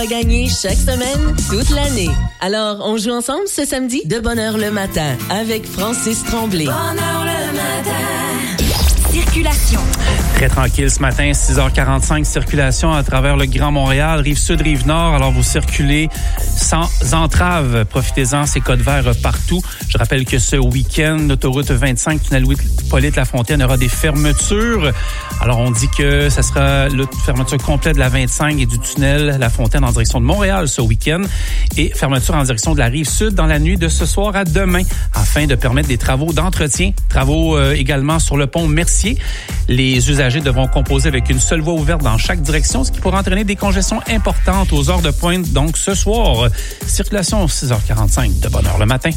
À gagner chaque semaine, toute l'année. Alors, on joue ensemble ce samedi de bonne heure le matin avec Francis Tremblay. Bonne heure le matin. Circulation. Très tranquille ce matin, 6h45, circulation à travers le Grand Montréal, Rive-Sud, Rive-Nord. Alors, vous circulez sans entrave. Profitez-en, c'est code vert partout. Je rappelle que ce week-end, l'autoroute 25, tunnel Louis-Polyte-Lafontaine aura des fermetures. Alors, on dit que ça sera la fermeture complète de la 25 et du tunnel Lafontaine en direction de Montréal ce week-end et fermeture en direction de la Rive-Sud dans la nuit de ce soir à demain afin de permettre des travaux d'entretien. Travaux également sur le pont Mercier. Les usagers devront composer avec une seule voie ouverte dans chaque direction, ce qui pourrait entraîner des congestions importantes aux heures de pointe. Donc, ce soir, circulation 6h45 de bonne heure le matin.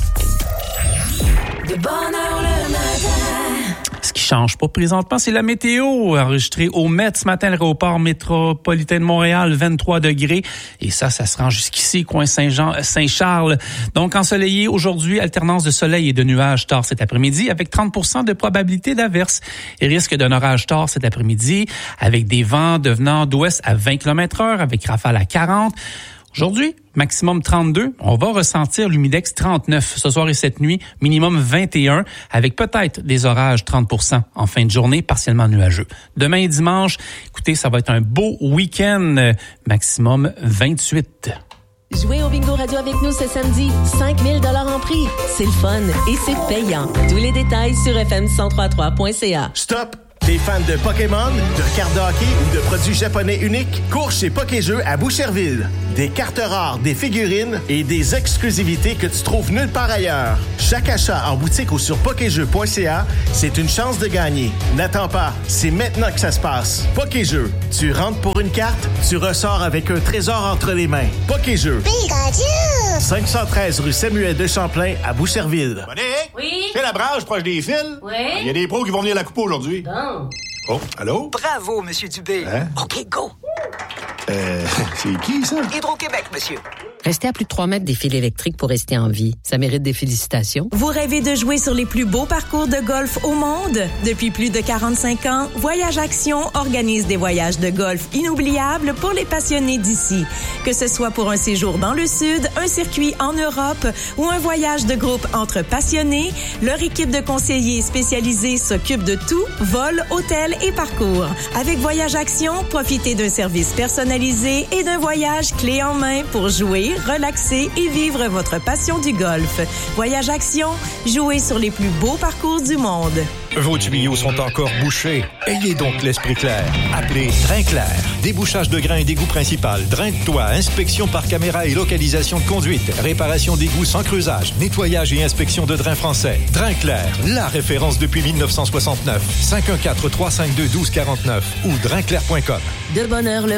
De bonne heure le matin. Ce qui change pas présentement, c'est la météo enregistrée au Met ce matin, l'aéroport métropolitain de Montréal, 23 degrés. Et ça se rend jusqu'ici, coin Saint-Charles. Donc, ensoleillé aujourd'hui, alternance de soleil et de nuages tard cet après-midi, avec 30% de probabilité d'averse. Et risque d'un orage tard cet après-midi, avec des vents devenant d'ouest à 20 km/h, avec rafales à 40. Aujourd'hui, maximum 32. On va ressentir l'humidex 39 ce soir et cette nuit, minimum 21, avec peut-être des orages 30% en fin de journée, partiellement nuageux. Demain et dimanche, écoutez, ça va être un beau week-end, maximum 28. Jouez au Bingo Radio avec nous ce samedi. 5 000 $ en prix. C'est le fun et c'est payant. Tous les détails sur fm1033.ca. Stop! T'es fan de Pokémon, de cartes de hockey ou de produits japonais uniques? Cours chez Pokéjeux à Boucherville. Des cartes rares, des figurines et des exclusivités que tu trouves nulle part ailleurs. Chaque achat en boutique ou sur pokéjeux.ca, c'est une chance de gagner. N'attends pas, c'est maintenant que ça se passe. Pokéjeux, tu rentres pour une carte, tu ressors avec un trésor entre les mains. Pokéjeux. Pikachu! 513 rue Samuel de Champlain à Boucherville. Monique? Oui? C'est la branche proche des fils? Oui? Il y a des pros qui vont venir la couper aujourd'hui. Bon. Oh, allô? Bravo, Monsieur Dubé. Hein? OK, go. C'est qui, ça? Hydro-Québec, monsieur. Restez à plus de 3 mètres des fils électriques pour rester en vie. Ça mérite des félicitations. Vous rêvez de jouer sur les plus beaux parcours de golf au monde? Depuis plus de 45 ans, Voyage Action organise des voyages de golf inoubliables pour les passionnés d'ici. Que ce soit pour un séjour dans le Sud, un circuit en Europe ou un voyage de groupe entre passionnés, leur équipe de conseillers spécialisés s'occupe de tout, vol, hôtel et parcours. Avec Voyage Action, profitez d'un service personnalisé et d'un voyage clé en main pour jouer, relaxer et vivre votre passion du golf. Voyage Action, jouez sur les plus beaux parcours du monde. Vos tuyaux sont encore bouchés? Ayez donc l'esprit clair. Appelez Drain Clair. Débouchage de grains et d'égout principal, drain de toit, inspection par caméra et localisation de conduite, réparation d'égouts sans creusage, nettoyage et inspection de drains français. Drain Clair, la référence depuis 1969. 514-352-1249 ou drainclair.com. De bonne heure le